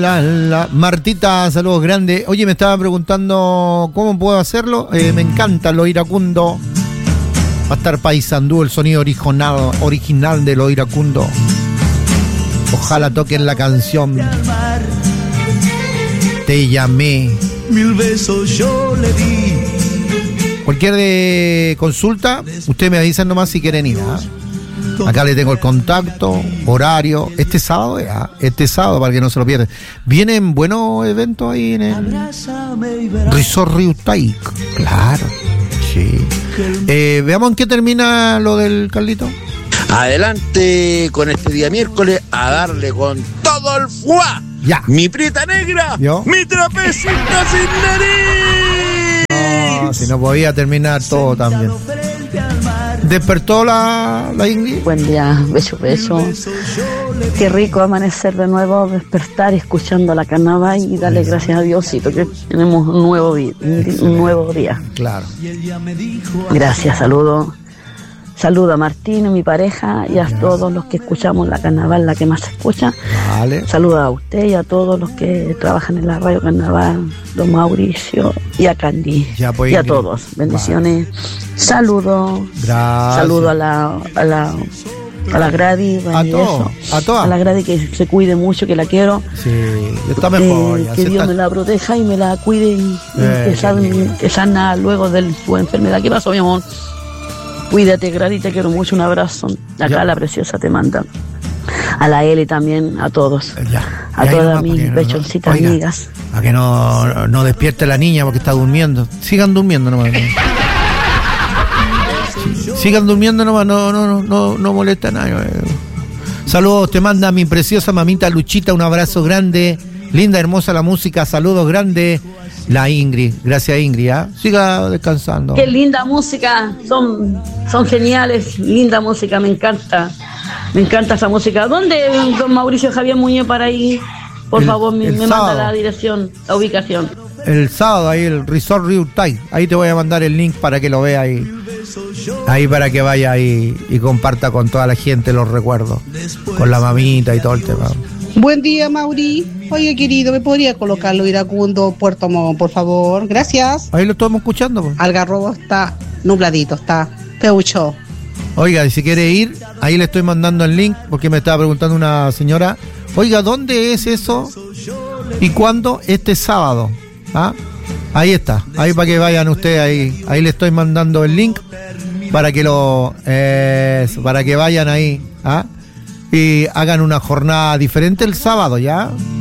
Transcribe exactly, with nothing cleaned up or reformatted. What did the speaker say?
La, la, Martita, saludos grandes. Oye, me estaba preguntando cómo puedo hacerlo. Eh, me encanta lo iracundo. Va a estar Paisandú, el sonido original, original de lo iracundo. Ojalá toquen la canción Te llamé. Mil besos yo le di. Cualquier de consulta, ustedes me avisan nomás si quieren ir, ¿eh? Acá le tengo el contacto, horario. Este sábado, ¿eh? Este sábado, para que no se lo pierdan. Vienen buenos eventos ahí en el Resort Riutay. Claro, sí. Eh, veamos en qué termina lo del Carlito. Adelante con este día miércoles a darle con todo el fuá. Ya. Mi prieta negra, ¿yo? Mi trapecista sin nariz. No, si no podía terminar todo también. ¿Despertó la, la Ingrid? Buen día, beso, beso. Qué rico amanecer de nuevo, despertar escuchando la carnaval y darle gracias a Diosito que tenemos un nuevo, vi- un nuevo día. Claro. Gracias, saludo. Saludo a Martín, a mi pareja y a todos los que escuchamos la carnaval, la que más se escucha. Vale. Saludo a usted y a todos los que trabajan en la radio carnaval, don Mauricio y a Candy. Ya, pues, y a Ingrid. todos. Bendiciones. Saludos. Gracias. Saludo a la, a la, a la Grady. A todos, a todas. A la Grady que se cuide mucho, que la quiero. Sí, está mejor. Eh, ya que se Dios está- me la proteja y me la cuide y, y Eh, que, qué san- lindo. que sana luego de su enfermedad. ¿Qué pasó, mi amor? Cuídate, Grady, te quiero mucho. Un abrazo. Acá Ya. la preciosa te manda. A la Eli también, a todos. Ya. A Y ahí todas nomás, mis porque no- pechoncitas oiga, amigas. A que no, no despierte la niña porque está durmiendo. Sigan durmiendo nomás. Sí, sigan durmiendo nomás, no, no, no, no, no molesta a nadie. Saludos, te manda mi preciosa mamita Luchita, un abrazo grande. Linda, hermosa la música, saludos grandes. La Ingrid, gracias Ingrid, ¿ah? Siga descansando. Qué linda música, son, son geniales, linda música, me encanta, me encanta esa música. ¿Dónde, don Mauricio Javier Muñoz, para ahí? Por El- favor, me, el me manda sábado. la dirección, la ubicación. El sábado ahí, el Resort Riutay. Ahí te voy a mandar el link para que lo veas ahí. Ahí para que vaya ahí y comparta con toda la gente los recuerdos. Con la mamita y todo el tema. Buen día, Mauri. Oye, querido, ¿me podría colocarlo iracundo, Puerto Montt, por favor? Gracias. Ahí lo estamos escuchando. Po. Algarrobo está nubladito, está peucho. Oiga, y si quiere ir, ahí le estoy mandando el link porque me estaba preguntando una señora. Oiga, ¿dónde es eso? ¿Y cuándo? Este sábado. ¿Ah? Ahí está. Ahí para que vayan ustedes ahí. Ahí le estoy mandando el link para que lo eh, para que vayan ahí. ¿Ah? Y hagan una jornada diferente el sábado, ¿ya?